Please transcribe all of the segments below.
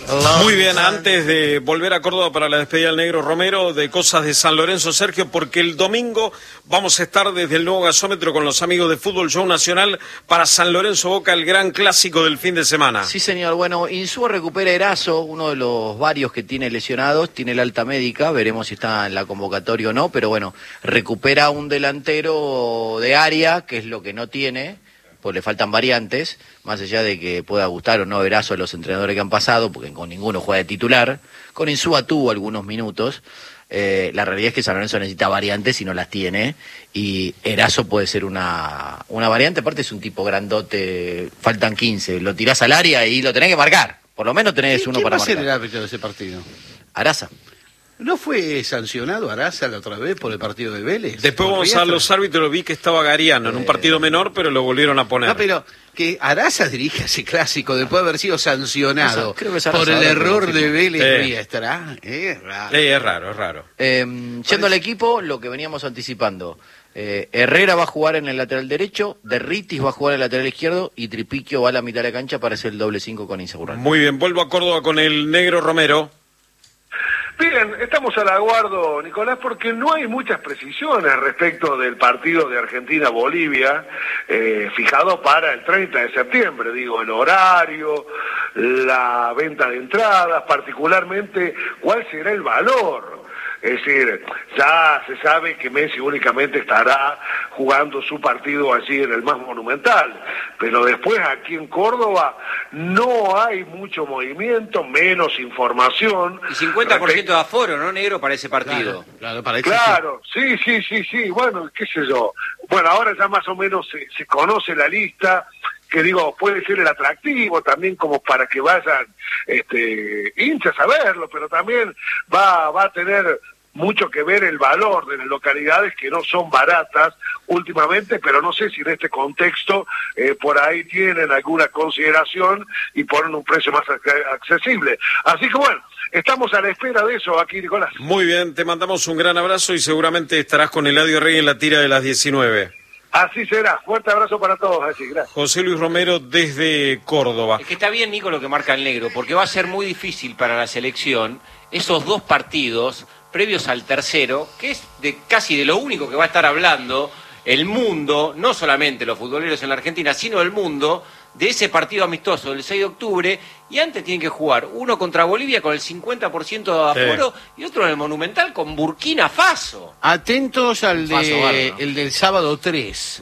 Muy bien, antes de volver a Córdoba para la despedida del Negro Romero, de cosas de San Lorenzo, Sergio, porque el domingo vamos a estar desde el nuevo gasómetro con los amigos de Fútbol Show Nacional para San Lorenzo Boca, el gran clásico del fin de semana. Sí, señor. Bueno, Insúa recupera a Erazo, uno de los varios que tiene lesionados, tiene el alta médica, veremos si está en la convocatoria o no, pero bueno, recupera un delantero de área, que es lo que no tiene, pues le faltan variantes, más allá de que pueda gustar o no Erazo a los entrenadores que han pasado, porque con ninguno juega de titular. Con Insúa tuvo algunos minutos. La realidad es que San Lorenzo necesita variantes y no las tiene, y Erazo puede ser una variante. Aparte es un tipo grandote, faltan 15, lo tirás al área y lo tenés que marcar, por lo menos tenés uno para marcar. ¿Quién va a ser el árbitro de ese partido? Araza. ¿No fue sancionado Araza la otra vez por el partido de Vélez? Después vamos a ver los árbitros, vi que estaba Gariano en un partido menor, pero lo volvieron a poner. No, pero que Araza dirija ese clásico después de haber sido sancionado Araza, por el error de Vélez Riestra. Es raro. Yendo al equipo, lo que veníamos anticipando. Herrera va a jugar en el lateral derecho, Derritis va a jugar en el lateral izquierdo y Tripiquio va a la mitad de la cancha para hacer el doble 5 con Insaurralde. Muy bien, vuelvo a Córdoba con el Negro Romero. Bien, estamos al aguardo, Nicolás, porque no hay muchas precisiones respecto del partido de Argentina-Bolivia, fijado para el 30 de septiembre, digo, el horario, la venta de entradas, particularmente cuál será el valor. Es decir, ya se sabe que Messi únicamente estará jugando su partido allí en el más monumental, pero después aquí en Córdoba no hay mucho movimiento, menos información. Y 50% de aforo, ¿no, Negro, para ese partido? Claro, sí, bueno, qué sé yo. Bueno, ahora ya más o menos se conoce la lista, que digo, puede ser el atractivo también como para que vayan hinchas a verlo, pero también va a tener mucho que ver el valor de las localidades que no son baratas últimamente, pero no sé si en este contexto por ahí tienen alguna consideración y ponen un precio más accesible. Así que bueno, estamos a la espera de eso aquí, Nicolás. Muy bien, te mandamos un gran abrazo y seguramente estarás con Eladio Rey en la tira de las 19. Así será. Fuerte abrazo para todos. Así, gracias. José Luis Romero desde Córdoba. Es que está bien, Nico, lo que marca el Negro, porque va a ser muy difícil para la selección esos dos partidos previos al tercero, que es casi de lo único que va a estar hablando el mundo, no solamente los futboleros en la Argentina, sino el mundo, de ese partido amistoso del 6 de octubre, y antes tienen que jugar uno contra Bolivia con el 50% de aforo y otro en el Monumental con Burkina Faso. Atentos al el del sábado 3,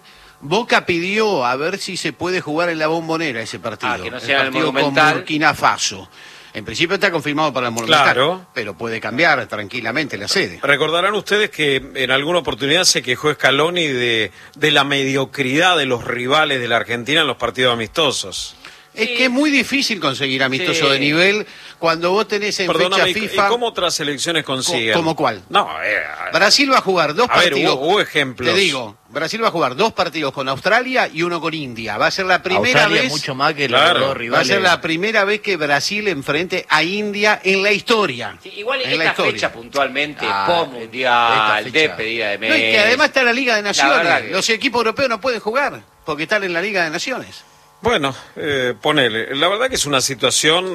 Boca pidió a ver si se puede jugar en la Bombonera ese partido. Que no sea el partido el Monumental. con Burkina Faso. En principio está confirmado para el Monumental, claro, pero puede cambiar tranquilamente la sede. Recordarán ustedes que en alguna oportunidad se quejó Scaloni de la mediocridad de los rivales de la Argentina en los partidos amistosos. Es que es muy difícil conseguir amistoso de nivel cuando vos tenés en fecha FIFA... ¿Y cómo otras selecciones consiguen? ¿Cómo cuál? No, Brasil va a jugar dos partidos. Hubo ejemplos. Te digo, Brasil va a jugar 2 partidos con Australia y 1 con India. Va a ser la primera Australia vez... mucho más que los dos rivales. Va a ser la primera vez que Brasil enfrente a India en la historia. Sí, igual en esta fecha puntualmente, post-mundial, despedida de Messi. No, y que además está la Liga de Naciones. Que... Los equipos europeos no pueden jugar porque están en la Liga de Naciones. Bueno, ponele. La verdad que es una situación,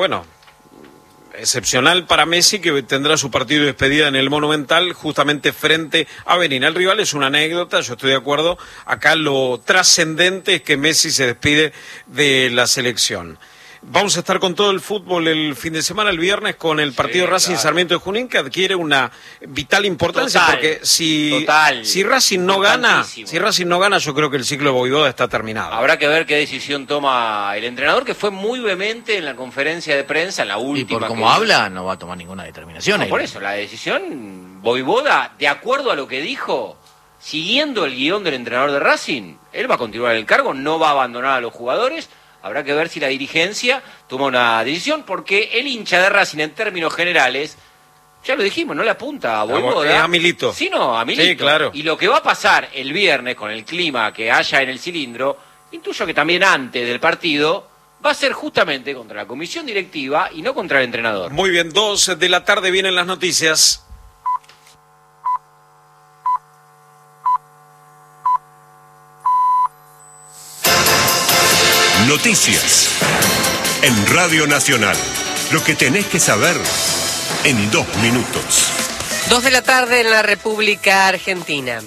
excepcional para Messi, que tendrá su partido de despedida en el Monumental, justamente frente a Benín. El rival es una anécdota, yo estoy de acuerdo. Acá lo trascendente es que Messi se despide de la selección. Vamos a estar con todo el fútbol el fin de semana, el viernes, con el partido Racing Sarmiento de Junín, que adquiere una vital importancia, porque si Racing no gana, yo creo que el ciclo de Voivoda está terminado. Habrá que ver qué decisión toma el entrenador, que fue muy vehemente en la conferencia de prensa, en la última. Y por cómo habla, no va a tomar ninguna determinación. No, por eso, la decisión, Voivoda, de acuerdo a lo que dijo, siguiendo el guión del entrenador de Racing, él va a continuar en el cargo, no va a abandonar a los jugadores. Habrá que ver si la dirigencia toma una decisión, porque el hincha de Racing, en términos generales, ya lo dijimos, no le apunta a Voivoda. A Milito. Sino a Milito. Sí, claro. Y lo que va a pasar el viernes con el clima que haya en el cilindro, intuyo que también antes del partido, va a ser justamente contra la comisión directiva y no contra el entrenador. Muy bien, 2 de la tarde vienen las noticias. Noticias. En Radio Nacional, lo que tenés que saber en 2 minutos. 2 de la tarde en la República Argentina.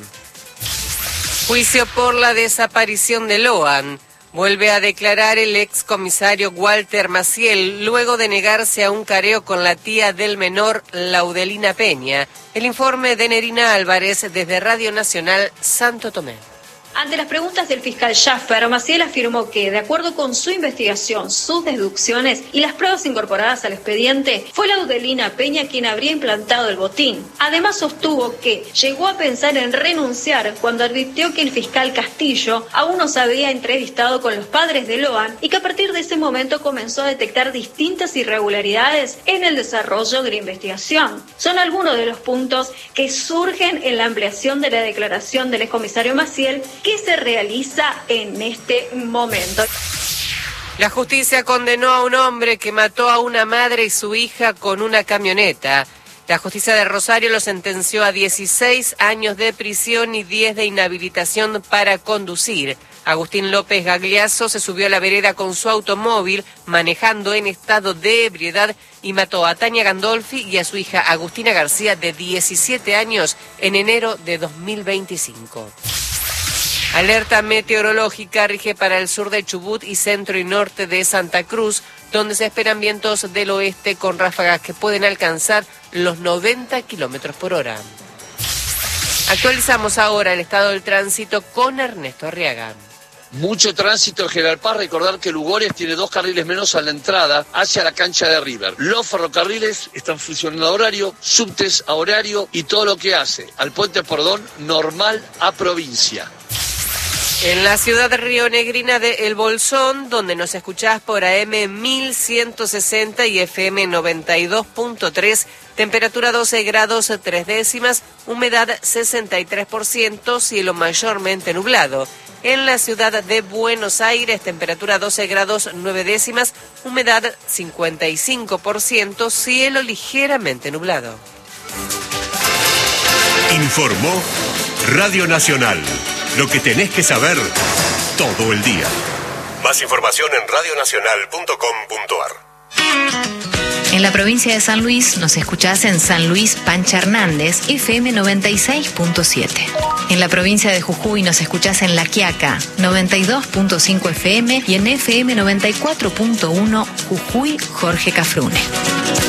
Juicio por la desaparición de Loan. Vuelve a declarar el excomisario Walter Maciel luego de negarse a un careo con la tía del menor, Laudelina Peña. El informe de Nerina Álvarez desde Radio Nacional Santo Tomé. Ante las preguntas del fiscal Schaffer, Maciel afirmó que, de acuerdo con su investigación, sus deducciones y las pruebas incorporadas al expediente, fue Laudelina Peña quien habría implantado el botín. Además, sostuvo que llegó a pensar en renunciar cuando advirtió que el fiscal Castillo aún no se había entrevistado con los padres de Loan y que a partir de ese momento comenzó a detectar distintas irregularidades en el desarrollo de la investigación. Son algunos de los puntos que surgen en la ampliación de la declaración del excomisario Maciel, que se realiza en este momento. La justicia condenó a un hombre que mató a una madre y su hija con una camioneta. La justicia de Rosario lo sentenció a 16 años de prisión y 10 de inhabilitación para conducir. Agustín López Gagliasso se subió a la vereda con su automóvil manejando en estado de ebriedad y mató a Tania Gandolfi y a su hija Agustina García de 17 años en enero de 2025. Alerta meteorológica rige para el sur de Chubut y centro y norte de Santa Cruz, donde se esperan vientos del oeste con ráfagas que pueden alcanzar los 90 kilómetros por hora. Actualizamos ahora el estado del tránsito con Ernesto Arriaga. Mucho tránsito en General Paz. Recordar que Lugones tiene 2 carriles menos a la entrada hacia la cancha de River. Los ferrocarriles están funcionando a horario, subtes a horario y todo lo que hace al puente Pordón normal a provincia. En la ciudad rionegrina de El Bolsón, donde nos escuchás por AM 1160 y FM 92.3, temperatura 12 grados 3 décimas, humedad 63%, cielo mayormente nublado. En la ciudad de Buenos Aires, temperatura 12 grados 9 décimas, humedad 55%, cielo ligeramente nublado. Informó Radio Nacional. Lo que tenés que saber todo el día. Más información en radionacional.com.ar. En la provincia de San Luis nos escuchás en San Luis Pancha Hernández, FM 96.7. En la provincia de Jujuy nos escuchás en La Quiaca, 92.5 FM y en FM 94.1 Jujuy Jorge Cafrune.